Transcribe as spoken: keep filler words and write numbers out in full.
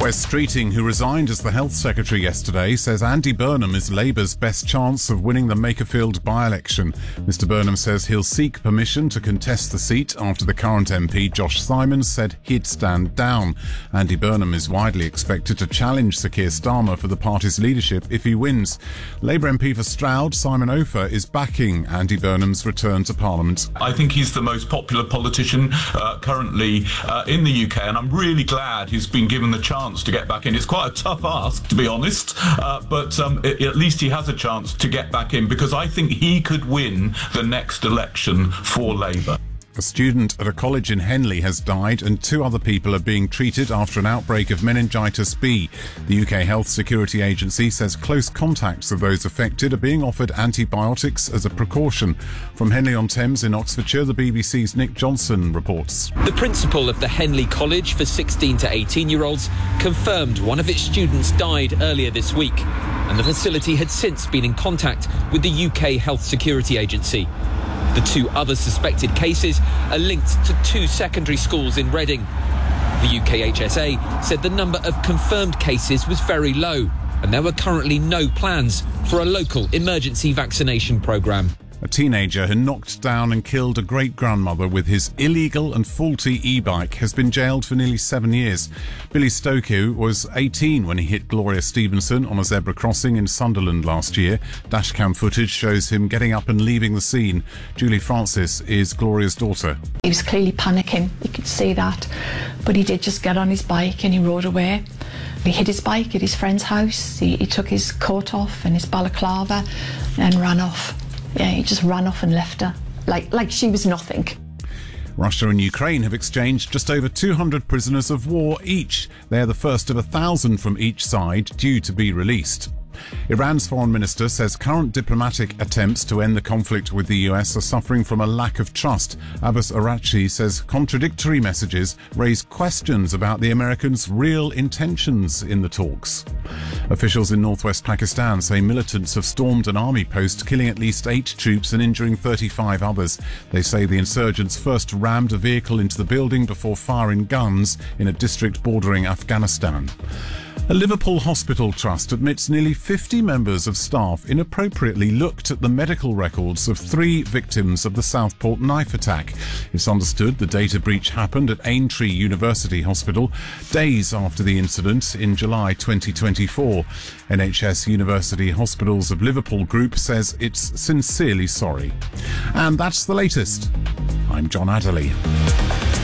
Wes Streeting, who resigned as the Health Secretary yesterday, says Andy Burnham is Labour's best chance of winning the Makerfield by-election. Mister Burnham says he'll seek permission to contest the seat after the current M P, Josh Simons, said he'd stand down. Andy Burnham is widely expected to challenge Sir Keir Starmer for the party's leadership if he wins. Labour M P for Stroud, Simon Ofer, is backing Andy Burnham's return to Parliament. I think he's the most popular politician uh, currently uh, in the U K, and I'm really glad he's been given the chance to get back in. It's quite a tough ask, to be honest, uh, but um, it, at least he has a chance to get back in, because I think he could win the next election for Labour. A student at a college in Henley has died and two other people are being treated after an outbreak of meningitis B. The U K Health Security Agency says close contacts of those affected are being offered antibiotics as a precaution. From Henley-on-Thames in Oxfordshire, the B B C's Nick Johnson reports. The principal of the Henley College for sixteen to eighteen-year-olds confirmed one of its students died earlier this week, and the facility had since been in contact with the U K Health Security Agency. The two other suspected cases are linked to two secondary schools in Reading. The U K H S A said the number of confirmed cases was very low, and there were currently no plans for a local emergency vaccination programme. A teenager who knocked down and killed a great-grandmother with his illegal and faulty e-bike has been jailed for nearly seven years. Billy Stokoe was eighteen when he hit Gloria Stevenson on a zebra crossing in Sunderland last year. Dashcam footage shows him getting up and leaving the scene. Julie Francis is Gloria's daughter. He was clearly panicking, you could see that, but he did just get on his bike and he rode away. He hid his bike at his friend's house, he, he took his coat off and his balaclava and ran off. Yeah, he just ran off and left her, like like she was nothing. Russia and Ukraine have exchanged just over two hundred prisoners of war each. They're the first of a thousand from each side due to be released. Iran's foreign minister says current diplomatic attempts to end the conflict with the U S are suffering from a lack of trust. Abbas Araghchi says contradictory messages raise questions about the Americans' real intentions in the talks. Officials in northwest Pakistan say militants have stormed an army post, killing at least eight troops and injuring thirty-five others. They say the insurgents first rammed a vehicle into the building before firing guns in a district bordering Afghanistan. A Liverpool hospital trust admits nearly fifty members of staff inappropriately looked at the medical records of three victims of the Southport knife attack. It's understood the data breach happened at Aintree University Hospital days after the incident in July twenty twenty-four. N H S University Hospitals of Liverpool Group says it's sincerely sorry. And that's the latest. I'm John Adderley.